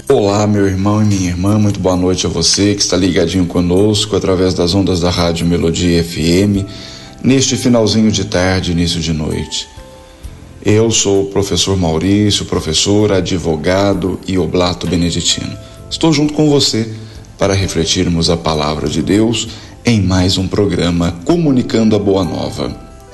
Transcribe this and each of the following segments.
Olá, meu irmão e minha irmã, muito boa noite a você que está ligadinho conosco através das ondas da Rádio Melodia FM, neste finalzinho de tarde, início de noite. Eu sou o professor Maurício, professor, advogado e oblato beneditino. Estou junto com você para refletirmos a palavra de Deus em mais um programa Comunicando a Boa Nova.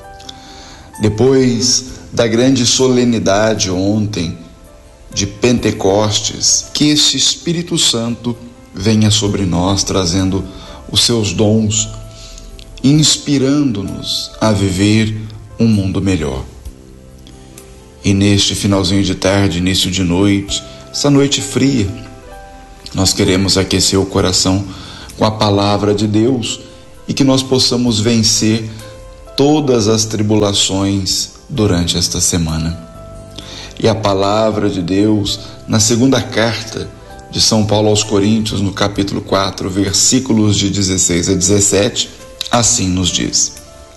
Depois da grande solenidade ontem de Pentecostes, que esse Espírito Santo venha sobre nós trazendo os seus dons, inspirando-nos a viver um mundo melhor. E neste finalzinho de tarde, início de noite, essa noite fria, nós queremos aquecer o coração com a palavra de Deus e que nós possamos vencer todas as tribulações durante esta semana. E a palavra de Deus, na segunda carta de São Paulo aos Coríntios, no capítulo 4, versículos de 16 a 17, assim nos diz: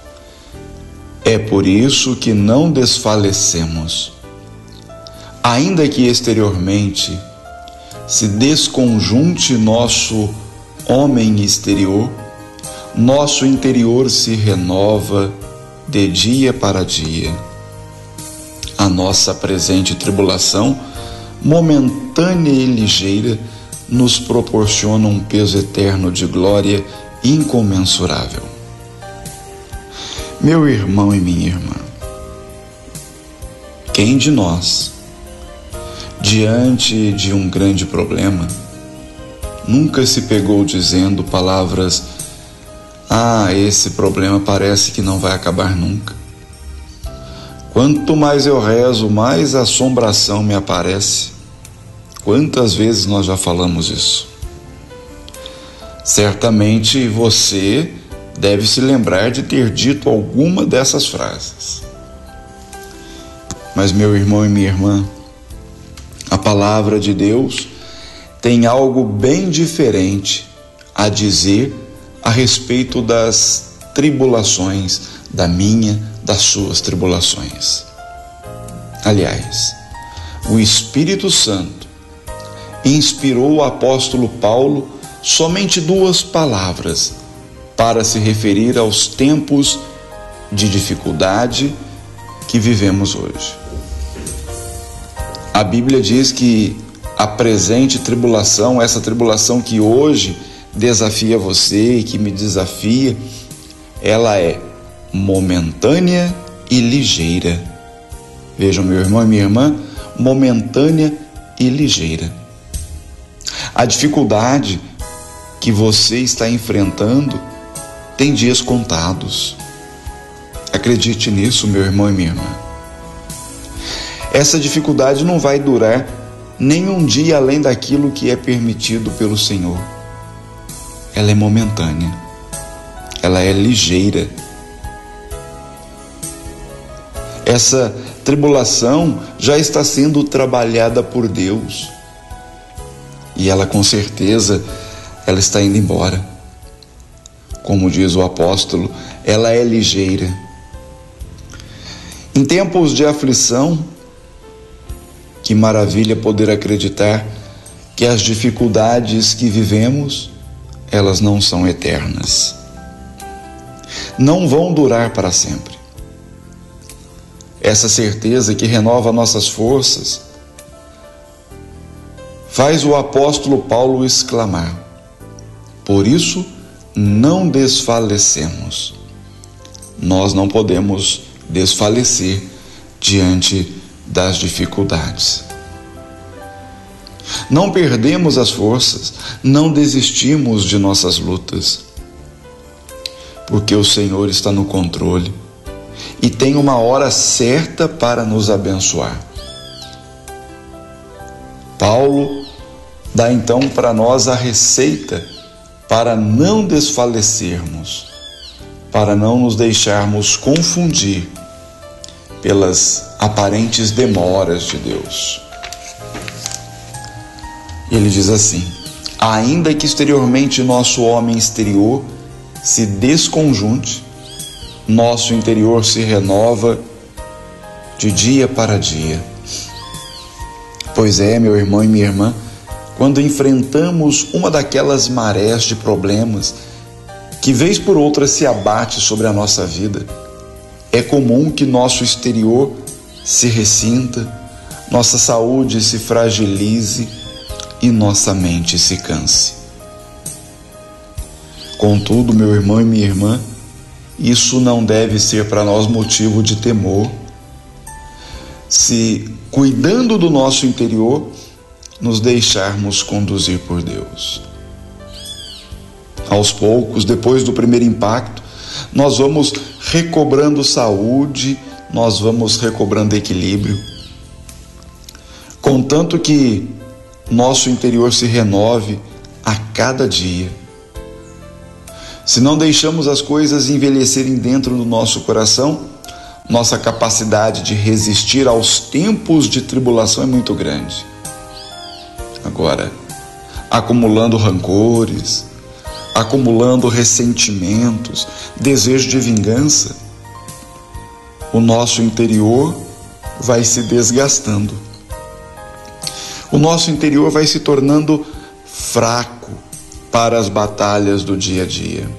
É por isso que não desfalecemos, ainda que exteriormente se desconjunte nosso homem exterior, nosso interior se renova de dia para dia. A nossa presente tribulação, momentânea e ligeira, nos proporciona um peso eterno de glória incomensurável. Meu irmão e minha irmã, quem de nós, diante de um grande problema, nunca se pegou dizendo palavras: esse problema parece que não vai acabar nunca. Quanto mais eu rezo, mais assombração me aparece. Quantas vezes nós já falamos isso? Certamente você deve se lembrar de ter dito alguma dessas frases. Mas, meu irmão e minha irmã, a palavra de Deus tem algo bem diferente a dizer a respeito das tribulações, das suas tribulações. Aliás, o Espírito Santo inspirou o apóstolo Paulo somente 2 palavras para se referir aos tempos de dificuldade que vivemos hoje. A Bíblia diz que a presente tribulação, essa tribulação que hoje desafia você e que me desafia, ela é momentânea e ligeira. Vejam, meu irmão e minha irmã, momentânea e ligeira. A dificuldade que você está enfrentando tem dias contados. Acredite nisso, meu irmão e minha irmã. Essa dificuldade não vai durar nenhum dia além daquilo que é permitido pelo Senhor. Ela é momentânea, ela é ligeira. Essa tribulação já está sendo trabalhada por Deus e ela, com certeza, ela está indo embora. Como diz o apóstolo, ela é ligeira. Em tempos de aflição, que maravilha poder acreditar que as dificuldades que vivemos, elas não são eternas. Não vão durar para sempre. Essa certeza que renova nossas forças faz o apóstolo Paulo exclamar: por isso não desfalecemos. Nós não podemos desfalecer diante das dificuldades. Não perdemos as forças, não desistimos de nossas lutas, porque o Senhor está no controle e tem uma hora certa para nos abençoar. Paulo dá então para nós a receita para não desfalecermos, para não nos deixarmos confundir pelas aparentes demoras de Deus. Ele diz assim: ainda que exteriormente nosso homem exterior se desconjunte, nosso interior se renova de dia para dia. Pois é, meu irmão e minha irmã, quando enfrentamos uma daquelas marés de problemas que vez por outra se abate sobre a nossa vida, é comum que nosso exterior se ressinta, nossa saúde se fragilize e nossa mente se canse. Contudo, meu irmão e minha irmã, isso não deve ser para nós motivo de temor, se, cuidando do nosso interior, nos deixarmos conduzir por Deus. Aos poucos, depois do primeiro impacto, nós vamos recobrando saúde, nós vamos recobrando equilíbrio, contanto que nosso interior se renove a cada dia. Se não deixamos as coisas envelhecerem dentro do nosso coração, nossa capacidade de resistir aos tempos de tribulação é muito grande. Agora, acumulando rancores, acumulando ressentimentos, desejo de vingança, o nosso interior vai se desgastando. O nosso interior vai se tornando fraco para as batalhas do dia a dia.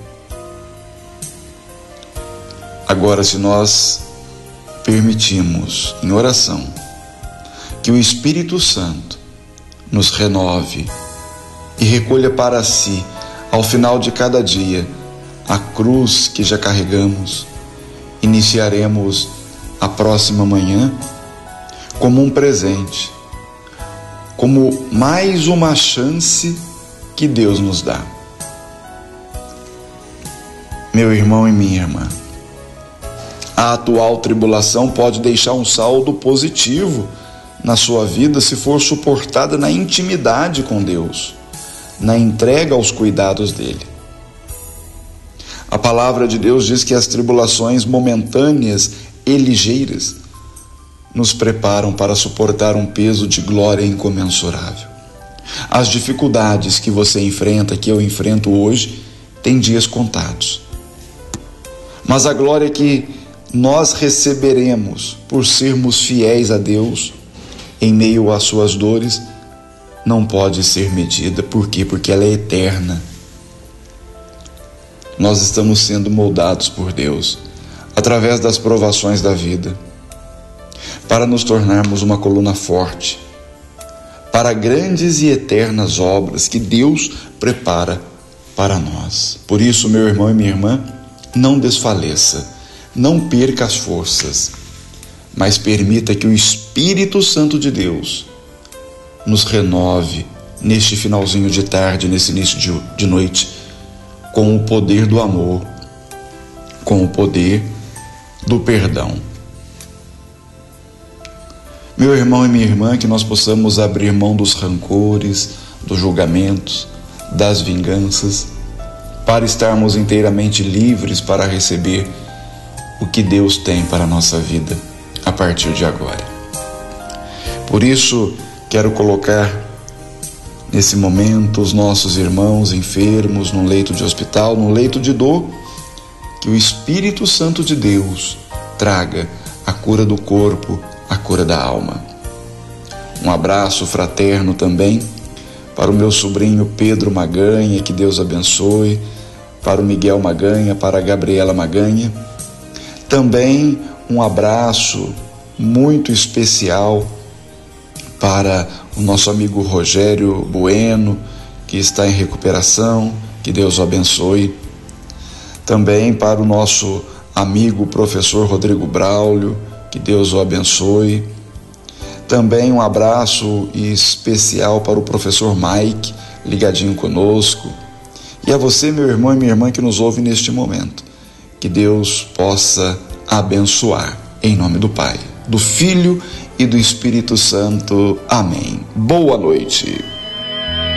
Agora, se nós permitimos, em oração, que o Espírito Santo nos renove e recolha para si, ao final de cada dia, a cruz que já carregamos, iniciaremos a próxima manhã como um presente, como mais uma chance que Deus nos dá. Meu irmão e minha irmã, a atual tribulação pode deixar um saldo positivo na sua vida se for suportada na intimidade com Deus, na entrega aos cuidados dele. A palavra de Deus diz que as tribulações momentâneas e ligeiras nos preparam para suportar um peso de glória incomensurável. As dificuldades que você enfrenta, que eu enfrento hoje, têm dias contados. Mas a glória que nós receberemos por sermos fiéis a Deus em meio às suas dores não pode ser medida. Por quê? Porque ela é eterna. Nós estamos sendo moldados por Deus através das provações da vida para nos tornarmos uma coluna forte para grandes e eternas obras que Deus prepara para nós. Por isso, meu irmão e minha irmã, não desfaleça, não perca as forças, mas permita que o Espírito Santo de Deus nos renove neste finalzinho de tarde, nesse início de noite, com o poder do amor, com o poder do perdão. Meu irmão e minha irmã, que nós possamos abrir mão dos rancores, dos julgamentos, das vinganças, para estarmos inteiramente livres para receber o que Deus tem para a nossa vida a partir de agora. Por isso, quero colocar nesse momento os nossos irmãos enfermos no leito de hospital, no leito de dor, que o Espírito Santo de Deus traga a cura do corpo, a cura da alma. Um abraço fraterno também para o meu sobrinho Pedro Maganha, que Deus abençoe, para o Miguel Maganha, para a Gabriela Maganha. Também um abraço muito especial para o nosso amigo Rogério Bueno, que está em recuperação, que Deus o abençoe. Também para o nosso amigo professor Rodrigo Braulio, que Deus o abençoe. Também um abraço especial para o professor Mike, ligadinho conosco. E a você, meu irmão e minha irmã, que nos ouve neste momento. Que Deus possa abençoar. Em nome do Pai, do Filho e do Espírito Santo. Amém. Boa noite.